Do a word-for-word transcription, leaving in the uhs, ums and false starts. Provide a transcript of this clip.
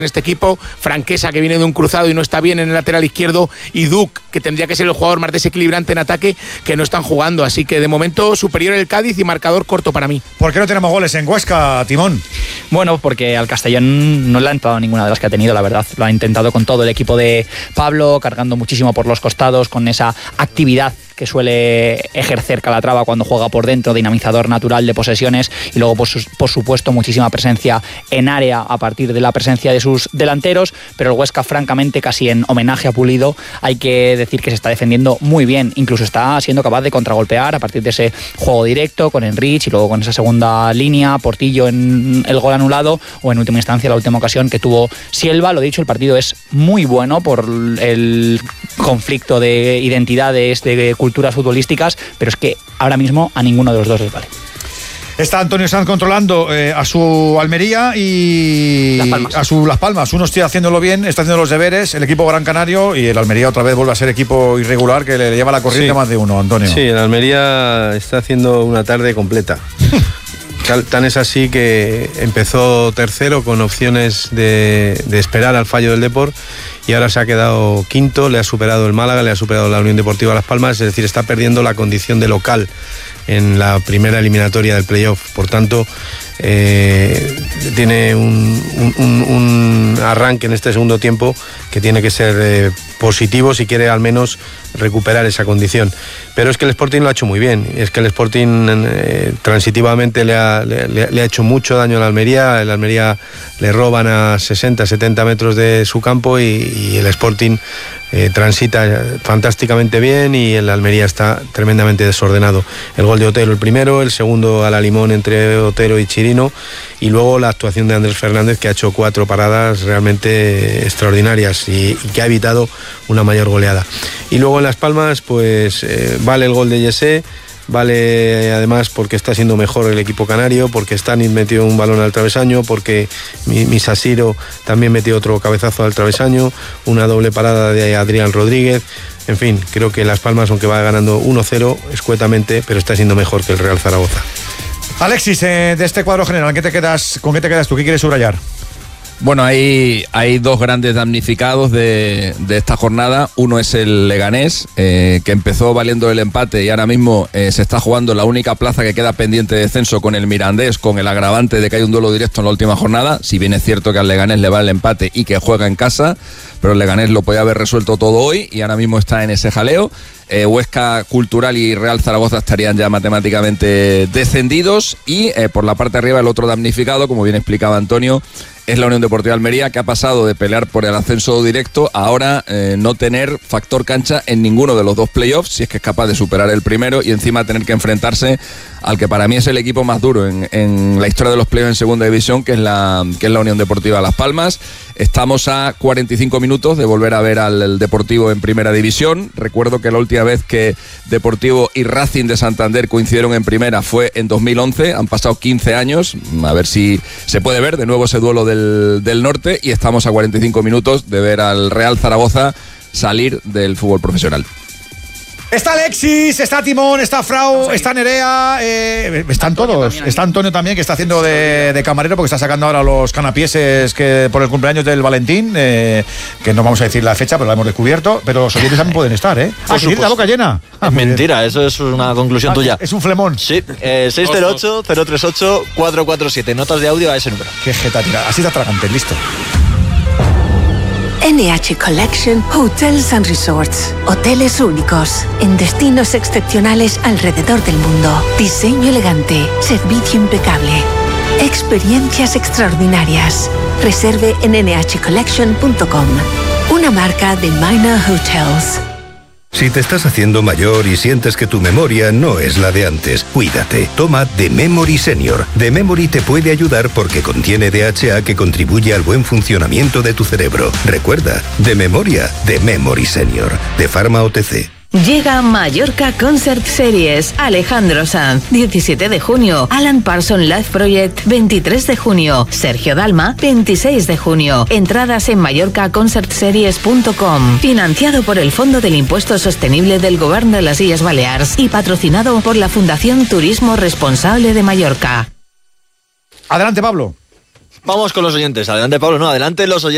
en este equipo, Franquesa, que viene de un cruzado y no está bien en el lateral izquierdo, y Duc, que tendría que ser el jugador más desequilibrante en ataque, que no están jugando, así que de momento superior el Cádiz y marcador corto para mí. ¿Por qué no tenemos goles en Huesca, Timón? Bueno, porque al Castellón no le ha entrado ninguna de las que ha tenido, la verdad. Lo ha intentado con todo el equipo de Pablo, cargando muchísimo por los costados, con esa actividad que suele ejercer Calatrava cuando juega por dentro, dinamizador natural de posesiones, y luego por, su, por supuesto muchísima presencia en área a partir de la presencia de sus delanteros, pero el Huesca francamente casi en homenaje a Pulido hay que decir que se está defendiendo muy bien, incluso está siendo capaz de contragolpear a partir de ese juego directo con Enrich y luego con esa segunda línea, Portillo en el gol anulado o en última instancia la última ocasión que tuvo Sielva. Lo dicho, el partido es muy bueno por el conflicto de identidades, de culturas futbolísticas, pero es que ahora mismo a ninguno de los dos les vale. Está Antonio Sanz controlando eh, a su Almería y Las Palmas. a su Las Palmas. Uno está haciéndolo bien, está haciendo los deberes, el equipo Gran Canario, y el Almería otra vez vuelve a ser equipo irregular que le lleva la corriente sí. más de uno, Antonio. Sí, el Almería está haciendo una tarde completa. Tal, tan es así que empezó tercero con opciones de, de esperar al fallo del Depor, y ahora se ha quedado quinto, le ha superado el Málaga, le ha superado la Unión Deportiva Las Palmas, es decir, está perdiendo la condición de local en la primera eliminatoria del playoff. Por tanto, eh, tiene un, un, un arranque en este segundo tiempo que tiene que ser eh, positivo si quiere al menos recuperar esa condición. Pero es que el Sporting lo ha hecho muy bien, es que el Sporting eh, transitivamente le ha, le, le ha hecho mucho daño a la Almería. El Almería le roban a sesenta, setenta metros de su campo y, y el Sporting eh, transita fantásticamente bien, y el Almería está tremendamente desordenado. El gol de Otero el primero, el segundo a la limón entre Otero y Chirino, y luego la actuación de Andrés Fernández, que ha hecho cuatro paradas realmente extraordinarias y, y que ha evitado una mayor goleada. Y luego en Las Palmas pues eh, vale el gol de Yesé, vale además porque está siendo mejor el equipo canario, porque Stanic metió un balón al travesaño, porque Misasiro también metió otro cabezazo al travesaño, una doble parada de Adrián Rodríguez. En fin, creo que Las Palmas, aunque va ganando uno cero escuetamente, pero está siendo mejor que el Real Zaragoza. Alexis, eh, de este cuadro general, ¿qué te quedas, ¿con qué te quedas tú? ¿Qué quieres subrayar? Bueno, hay, hay dos grandes damnificados de, de esta jornada. Uno es el Leganés, eh, que empezó valiendo el empate y ahora mismo eh, se está jugando la única plaza que queda pendiente de descenso con el Mirandés, con el agravante de que hay un duelo directo en la última jornada. Si bien es cierto que al Leganés le va el empate y que juega en casa, pero el Leganés lo podía haber resuelto todo hoy y ahora mismo está en ese jaleo. Eh, Huesca, Cultural y Real Zaragoza estarían ya matemáticamente descendidos, y eh, por la parte de arriba el otro damnificado, como bien explicaba Antonio, es la Unión Deportiva Almería, que ha pasado de pelear por el ascenso directo a ahora eh, no tener factor cancha en ninguno de los dos playoffs, si es que es capaz de superar el primero, y encima tener que enfrentarse al que para mí es el equipo más duro en, en la historia de los playoffs en segunda división, que es la, que es la Unión Deportiva Las Palmas. Estamos a cuarenta y cinco minutos de volver a ver al Deportivo en primera división. Recuerdo que la última vez que Deportivo y Racing de Santander coincidieron en primera fue en dos mil once, han pasado quince años, a ver si se puede ver de nuevo ese duelo del, del norte, y estamos a cuarenta y cinco minutos de ver al Real Zaragoza salir del fútbol profesional. Está Alexis, está Timón, está Frau, está Nerea, eh, están todos. Está Antonio también, que está haciendo de, de camarero, porque está sacando ahora los canapieses que por el cumpleaños del Valentín, eh, que no vamos a decir la fecha, pero la hemos descubierto. Pero los oyentes también pueden estar, ¿eh? Ah, que tiene la boca llena. Ah, es mentira, eso es una conclusión ah, tuya. Es un flemón. Sí, eh, seis cero ocho, cero tres ocho, cuatro cuatro siete. Notas de audio a ese número. Qué jeta tira. Así de atragante, listo. N H Collection Hotels and Resorts. Hoteles únicos en destinos excepcionales alrededor del mundo. Diseño elegante, servicio impecable, experiencias extraordinarias. Reserve en ene hache collection punto com. Una marca de Minor Hotels. Si te estás haciendo mayor y sientes que tu memoria no es la de antes, cuídate. Toma The Memory Senior. The Memory te puede ayudar porque contiene D H A que contribuye al buen funcionamiento de tu cerebro. Recuerda, de memoria, The Memory Senior. De Pharma O T C. Llega Mallorca Concert Series. Alejandro Sanz, diecisiete de junio. Alan Parsons Live Project, veintitrés de junio. Sergio Dalma, veintiséis de junio. Entradas en mallorca concert series punto com. Financiado por el Fondo del Impuesto Sostenible del Gobierno de las Illes Balears y patrocinado por la Fundación Turismo Responsable de Mallorca. Adelante, Pablo. Vamos con los oyentes. Adelante, Pablo. No, adelante los oyentes.